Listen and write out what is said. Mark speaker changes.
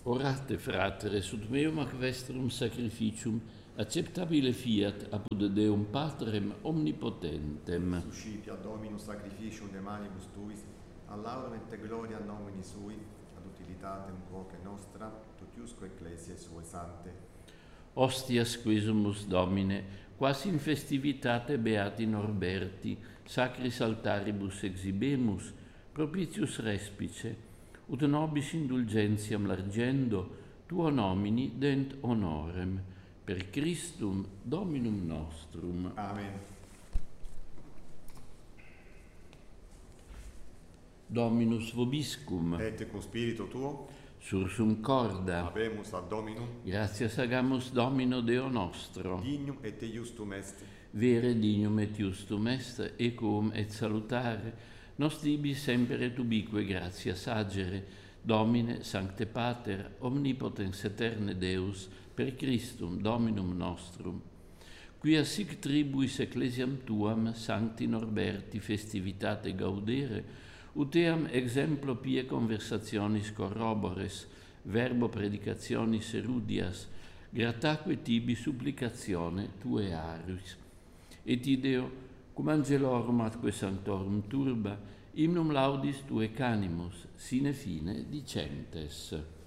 Speaker 1: Orate, fratere, sut meum ac vestrum sacrificium, acceptabile fiat apud Deum Patrem omnipotentem.
Speaker 2: Suscipia Dominus sacrificium de manibus tuis, a laudem et gloria nomini sui, ad utilitatem quoque nostra, tutiusque ecclesiae sue sante.
Speaker 1: Ostias quisumus Domine, quas in festivitate beati Norberti, sacris altaribus exhibemus, propitius respice, ut nobis indulgentiam largendo, tuo nomini dent honorem, per Christum Dominum nostrum.
Speaker 2: Amen.
Speaker 1: Dominus vobiscum,
Speaker 2: Et cum spiritu tuo,
Speaker 1: sursum corda,
Speaker 2: habemus ad Dominum,
Speaker 1: gratias agamus Domino Deo nostro,
Speaker 2: dignum et iustum est,
Speaker 1: vere dignum et justum est, equum et salutare, nos tibi semper et ubique gratias agere, Domine, Sancte Pater, omnipotens eterne Deus, per Christum Dominum nostrum, quia sic tribuis ecclesiam tuam, Sancti Norberti, festivitate gaudere, uteam exemplo pie conversationis corrobores, verbo predicationis erudias, grataque tibi supplicatione tue aris. Et ideo, cum angelorum atque sanctorum turba, hymnum laudis tue canimus, sine fine dicentes.